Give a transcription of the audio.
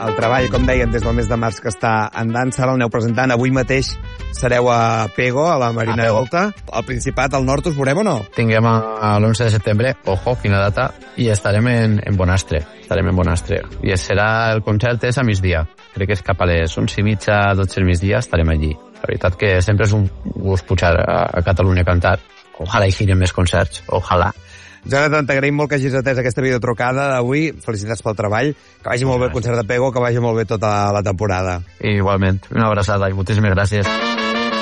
el treball, com deien, des del mes de març que està en dansa, l'aneu presentant. Avui mateix sereu a Pego, a la Marina Volta. Al Principat, al nord, us veurem o no? Tinguem l'11 de setembre, ojo, quina data, i estarem en Bonastre. I serà el concert és a migdia. Crec que és cap a les 11:30, 12 del migdia, estarem allí. La veritat que sempre és un gust pujar a Catalunya a cantar. Ojalà hi giren més concerts, ojalà. Jonathan, t'agraïm molt que hagis atès aquesta videotrucada d'avui. Felicitats pel treball. Que vagi molt bé el concert de Pego, que vagi molt bé tota la temporada. Igualment, una abraçada i moltíssimes gràcies.